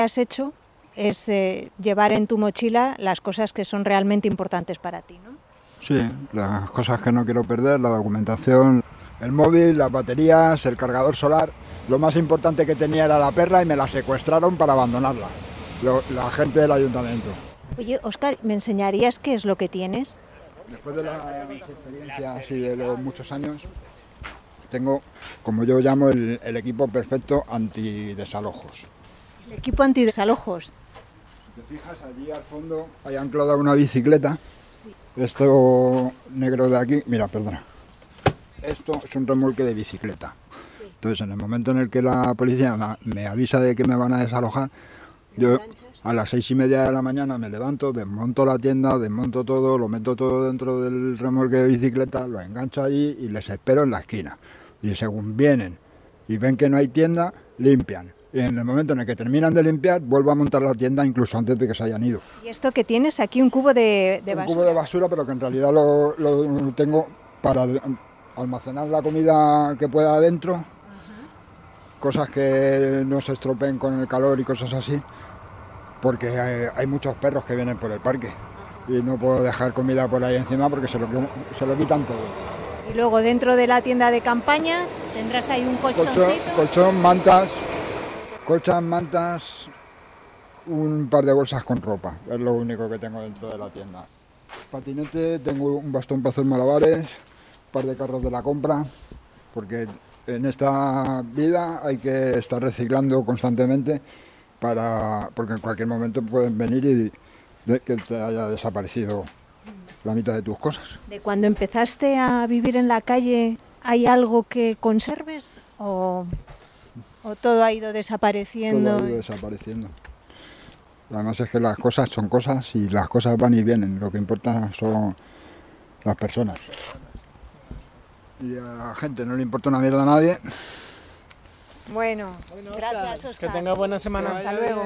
has hecho es llevar en tu mochila las cosas que son realmente importantes para ti, ¿no? Sí, las cosas que no quiero perder, la documentación, el móvil, las baterías, el cargador solar. Lo más importante que tenía era la perra y me la secuestraron para abandonarla, la gente del ayuntamiento. Oye, Óscar, ¿me enseñarías qué es lo que tienes? Después de la experiencia así de los muchos años, tengo, como yo llamo, el equipo perfecto antidesalojos. El equipo antidesalojos. Si te fijas, allí al fondo hay anclada una bicicleta. Esto negro de aquí, mira, perdona. Esto es un remolque de bicicleta. Entonces, en el momento en el que la policía me avisa de que me van a desalojar, yo a las 6:30 de la mañana me levanto, desmonto la tienda, desmonto todo, lo meto todo dentro del remolque de bicicleta, lo engancho allí y les espero en la esquina. Y según vienen y ven que no hay tienda, limpian. Y en el momento en el que terminan de limpiar, vuelvo a montar la tienda incluso antes de que se hayan ido. ¿Y esto que tienes aquí? Un cubo de basura. Un cubo de basura, pero que en realidad lo tengo para almacenar la comida que pueda adentro, cosas que no se estropeen con el calor y cosas así, porque hay muchos perros que vienen por el parque y no puedo dejar comida por ahí encima porque se lo quitan todo. Y luego dentro de la tienda de campaña tendrás ahí un colchoncito. Colchón, mantas, un par de bolsas con ropa, es lo único que tengo dentro de la tienda. Patinete, tengo un bastón para hacer malabares, un par de carros de la compra, porque en esta vida hay que estar reciclando constantemente porque en cualquier momento pueden venir y que te haya desaparecido la mitad de tus cosas. ¿De cuando empezaste a vivir en la calle hay algo que conserves o todo ha ido desapareciendo? Todo ha ido desapareciendo. Además es que las cosas son cosas y las cosas van y vienen. Lo que importa son las personas. Y a la gente no le importa una mierda a nadie. Bueno, gracias, Óscar. Que tenga buena semana. Hasta luego.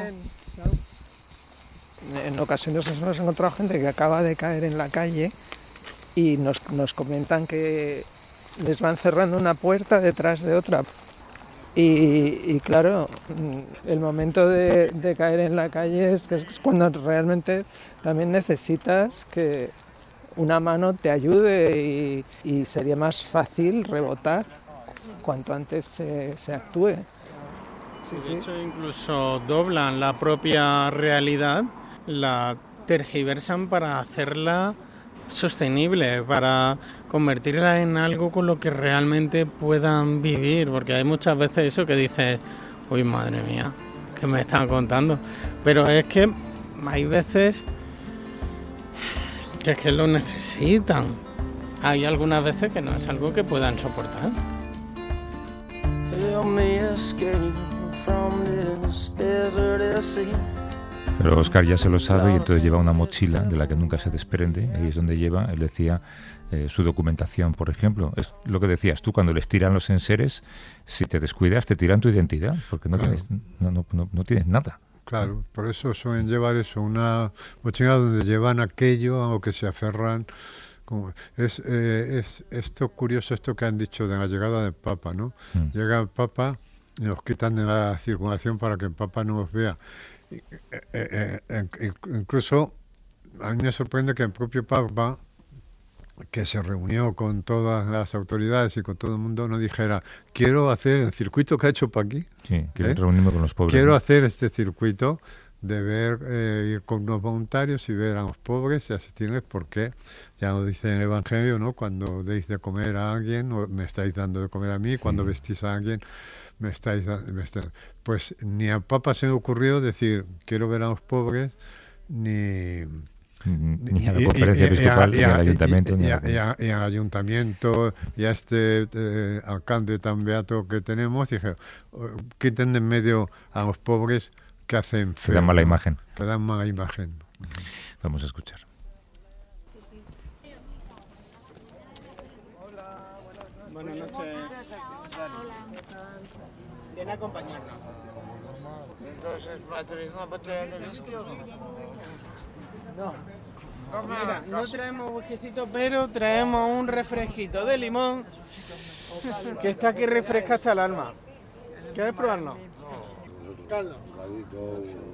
En ocasiones nos hemos encontrado gente que acaba de caer en la calle y nos comentan que les van cerrando una puerta detrás de otra. Y claro, el momento de caer en la calle es cuando realmente también necesitas que una mano te ayude y sería más fácil rebotar cuanto antes se actúe. De hecho, incluso doblan la propia realidad, la tergiversan para hacerla sostenible, para convertirla en algo con lo que realmente puedan vivir, porque hay muchas veces eso que dices, uy, madre mía, ¿qué me están contando? Pero es que hay veces que es que lo necesitan. Hay algunas veces que no es algo que puedan soportar. Pero Óscar ya se lo sabe y entonces lleva una mochila de la que nunca se desprende. Ahí es donde lleva, él decía, su documentación, por ejemplo. Es lo que decías tú, cuando les tiran los enseres, si te descuidas te tiran tu identidad, porque no, claro, no tienes nada. Claro, por eso suelen llevar eso, una mochila donde llevan aquello a lo que se aferran. Es esto curioso, esto que han dicho de la llegada del Papa, ¿no? Llega el Papa y nos quitan de la circulación para que el Papa no los vea. Incluso a mí me sorprende que el propio Papa, que se reunió con todas las autoridades y con todo el mundo, no dijera, quiero hacer el circuito que ha hecho para aquí. Sí, quiero reunirme con los pobres. Quiero hacer este circuito de ver, ir con unos voluntarios y ver a los pobres y asistirles, porque ya lo dice en el Evangelio, ¿no? Cuando deis de comer a alguien, me estáis dando de comer a mí, sí. Cuando vestís a alguien, me estáis dando... Pues ni al Papa se le ocurrió decir, quiero ver a los pobres, ni a la conferencia episcopal, ni al ayuntamiento. Y al ayuntamiento, y a este alcalde tan beato que tenemos, dije, quiten de en medio a los pobres que hacen feo. Que dan mala imagen. Que dan mala imagen. Vamos a escuchar. Sí. Hola, buenas noches. Viene a acompañarnos. Entonces, ¿traes una botella de whisky o no? No. Mira, no traemos whiskycito, pero traemos un refresquito de limón que está aquí refresca hasta el alma. ¿Quieres probarlo? Carlos. bocadito,